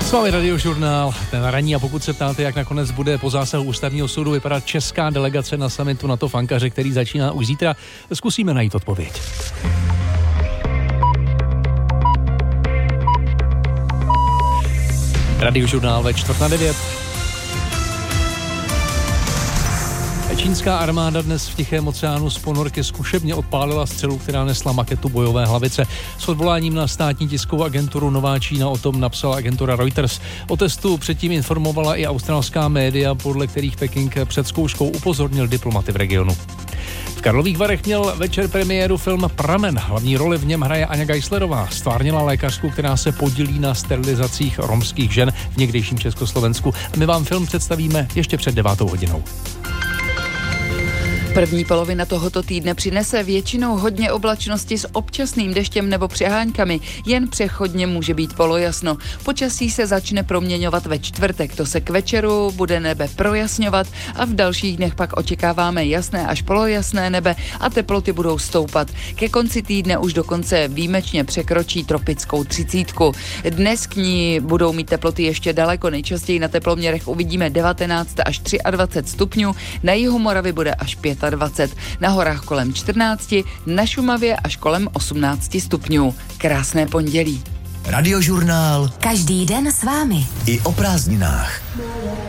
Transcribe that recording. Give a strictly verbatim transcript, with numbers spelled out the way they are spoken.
S vámi Radiožurnál, ten ranní, a pokud se ptáte, jak nakonec bude po zásahu ústavního soudu vypadat česká delegace na summitu NATO v Ankaře, který začíná už zítra, zkusíme najít odpověď. Radiožurnál ve čtvrt na devět. Čínská armáda dnes v Tichém oceánu z ponorky zkušebně odpálila střelu, která nesla maketu bojové hlavice. S odvoláním na státní tiskovou agenturu Nová Čína o tom napsala agentura Reuters. O testu předtím informovala i australská média, podle kterých Peking před zkouškou upozornil diplomaty v regionu. V Karlových Varech měl večer premiéru film Pramen. Hlavní roli v něm hraje Aňa Geislerová. Stvárnila lékařku, která se podílí na sterilizacích romských žen v někdejším Československu. A my vám film představíme ještě před devátou hodinou. První polovina tohoto týdne přinese většinou hodně oblačnosti s občasným deštěm nebo přeháňkami, jen přechodně může být polojasno. Počasí se začne proměňovat ve čtvrtek, to se k večeru bude nebe projasňovat a v dalších dnech pak očekáváme jasné až polojasné nebe a teploty budou stoupat. Ke konci týdne už dokonce výjimečně překročí tropickou třicítku. Dnes k ní budou mít teploty ještě daleko, nejčastěji na teploměrech uvidíme devatenáct až dvacet tři stupňů, na jihu Moravy bude až dvacet pět, na horách kolem čtrnáct, na Šumavě až kolem osmnáct stupňů. Krásné pondělí. Radiožurnál. Každý den s vámi. I o prázdninách.